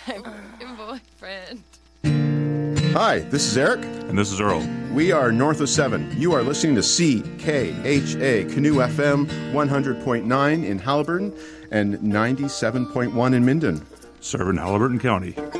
my boyfriend. Hi, this is Eric. And this is Earl. We are North of 7. You are listening to CKHA Canoe FM 100.9 in Haliburton and 97.1 in Minden. Serving Haliburton County.